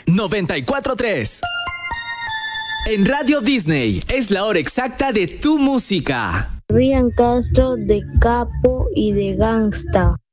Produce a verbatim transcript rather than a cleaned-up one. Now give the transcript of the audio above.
noventa y cuatro punto tres. En Radio Disney es la hora exacta de tu música. Ryan Castro de Capo y de Gangsta.